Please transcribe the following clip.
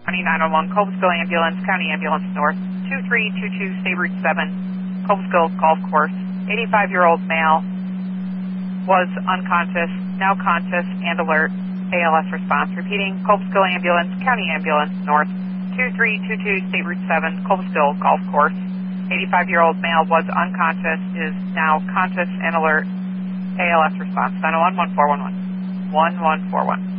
County 911, Cobblesville Ambulance, County Ambulance North, 2322 State Route 7, Cobblesville Golf Course. 85-year-old male was unconscious, now conscious and alert. ALS response. Repeating, Cobblesville Ambulance, County Ambulance North, 2322 State Route 7, Cobblesville Golf Course. 85-year-old male was unconscious, is now conscious and alert. ALS response. 901-1411. 1141.